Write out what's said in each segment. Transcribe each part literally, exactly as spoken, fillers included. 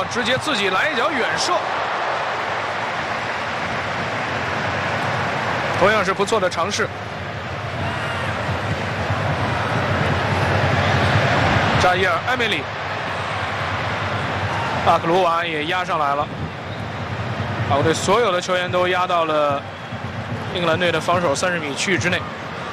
诺直接自己来一脚远射，同样是不错的尝试。扎伊尔·埃梅里，巴克卢瓦也压上来了。法国队所有的球员都压到了英格兰队的防守三十米区域之内。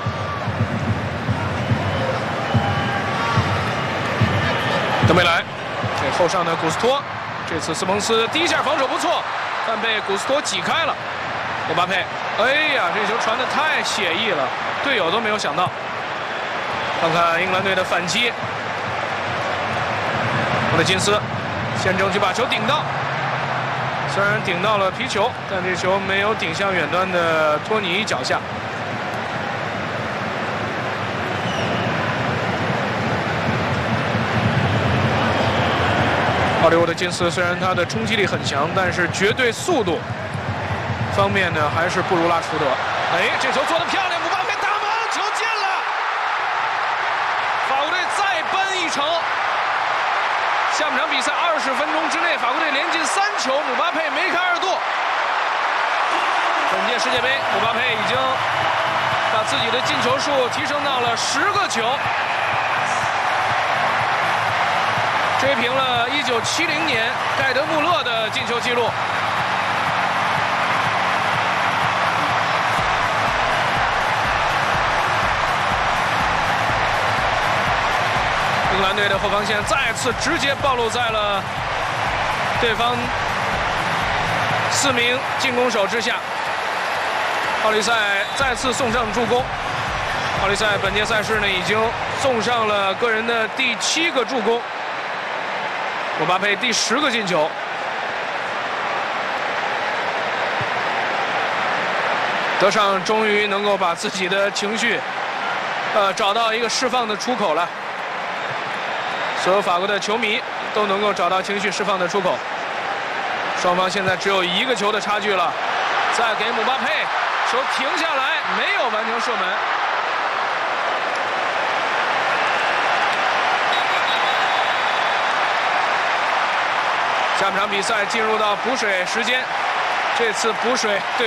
德梅莱给后上的古斯托，这次斯彭斯第一下防守不错，但被古斯托挤开了。姆巴佩，哎呀，这球传得太写意了，队友都没有想到。看看英格兰队的反击，沃特金斯先争取把球顶到，虽然顶到了皮球，但这球没有顶向远端的托尼脚下。奥利沃特金斯虽然他的冲击力很强，但是绝对速度方面呢还是不如拉楚德。哎，这球做得漂亮，姆巴佩打门，球进了！法国队再扳一城。下半场比赛二十分钟之内，法国队连进三球，姆巴佩梅开二度。本届世界杯，姆巴佩已经把自己的进球数提升到了十个球。追平了一九七零年盖德穆勒的进球纪录。英格兰队的后防线再次直接暴露在了对方四名进攻手之下。奥利塞再次送上助攻。奥利塞本届赛事呢已经送上了个人的第七个助攻。姆巴佩第十个进球，德尚终于能够把自己的情绪，呃，找到一个释放的出口了。所有法国的球迷都能够找到情绪释放的出口。双方现在只有一个球的差距了，再给姆巴佩，球停下来，没有完成射门。下半场比赛进入到补水时间，这次补水对